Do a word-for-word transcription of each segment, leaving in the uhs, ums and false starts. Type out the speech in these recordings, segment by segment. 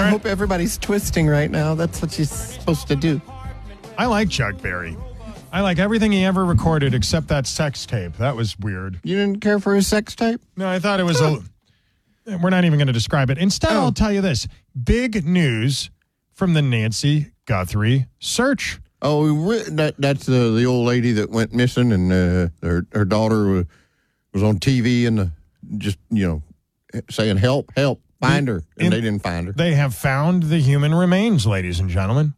I right. hope everybody's twisting right now. That's what she's supposed to do. I like Chuck Berry. I like everything he ever recorded except that sex tape. That was weird. You didn't care for his sex tape? No, I thought it was a... We're not even going to describe it. Instead, Oh. I'll tell you this. Big news from the Nancy Guthrie search. Oh, re- that, that's uh, the old lady that went missing, and uh, her her daughter was, was on T V and uh, just, you know, saying, help, help, find her. And In- they didn't find her. They have found the human remains, ladies and gentlemen.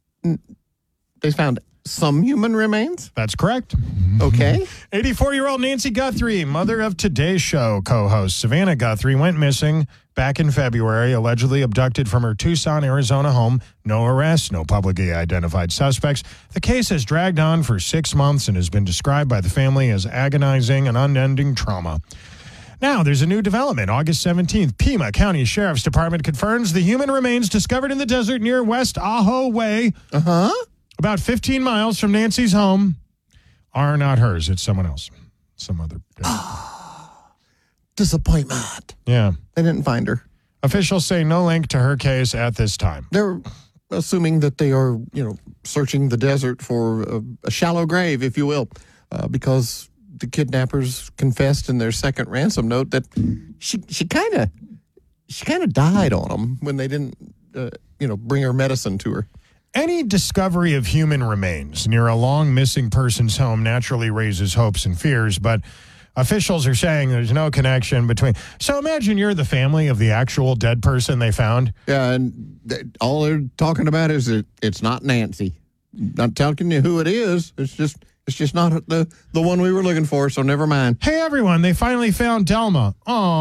They found some human remains? That's correct. Okay. eighty-four-year-old Nancy Guthrie, mother of Today's Show co-host Savannah Guthrie, went missing back in February, allegedly abducted from her Tucson, Arizona home. No arrests, no publicly identified suspects. The case has dragged on for six months and has been described by the family as agonizing and unending trauma. Now, there's a new development. August seventeenth, Pima County Sheriff's Department confirms the human remains discovered in the desert near West Ajo Way, Uh-huh. about fifteen miles from Nancy's home, are not hers. It's someone else. Some other. Disappointment. Yeah. They didn't find her. Officials say no link to her case at this time. They're assuming that they are, you know, searching the desert for a, a shallow grave, if you will, uh, because the kidnappers confessed in their second ransom note that she she kind of she kind of died on them when they didn't, uh, you know, bring her medicine to her. Any discovery of human remains near a long missing person's home naturally raises hopes and fears, but officials are saying there's no connection between. So imagine you're the family of the actual dead person they found. Yeah, and they, all they're talking about is that it's not Nancy. Not telling you who it is. It's just it's just not the the one we were looking for. So never mind. Hey, everyone, they finally found Delma.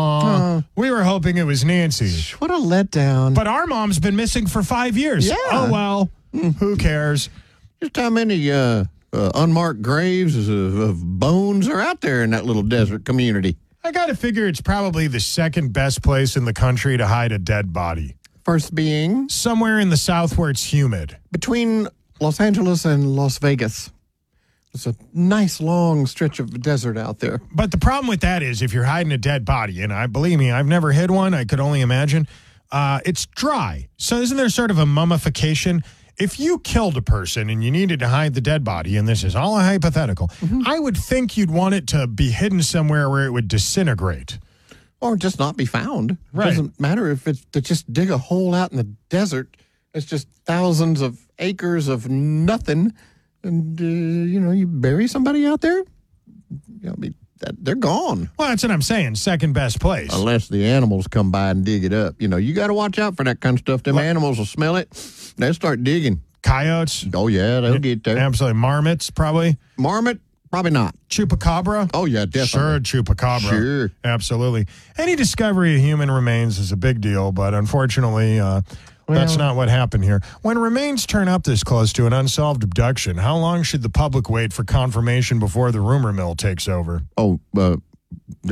Aw, we were hoping it was Nancy. What a letdown. But our mom's been missing for five years. Yeah. Oh, well, who cares? Just how many uh, uh, unmarked graves of, of bones are out there in that little desert community? I got to figure it's probably the second best place in the country to hide a dead body. First being Somewhere in the South where it's humid. between Los Angeles and Las Vegas. It's a nice long stretch of desert out there. But the problem with that is if you're hiding a dead body, and I believe me, I've never hid one. I could only imagine. Uh, it's dry. So isn't there sort of a mummification? If you killed a person and you needed to hide the dead body, and this is all a hypothetical, Mm-hmm. I would think you'd want it to be hidden somewhere where it would disintegrate. Or just not be found. Right. It doesn't matter if it's to just dig a hole out in the desert. It's just thousands of acres of nothing. And, uh, you know, you bury somebody out there, you know, I mean, that, they're gone. Well, that's what I'm saying. Second best place. Unless the animals come by and dig it up. You know, you got to watch out for that kind of stuff. Them What? animals will smell it. They'll start digging. Coyotes. Oh, yeah, they'll get there. Absolutely. Marmots, probably. Marmot? Probably not. Chupacabra. Oh, yeah, definitely. Sure, chupacabra. Sure. Absolutely. Any discovery of human remains is a big deal, but unfortunately, uh, that's not what happened here. When remains turn up this close to an unsolved abduction, how long should the public wait for confirmation before the rumor mill takes over? Oh, uh,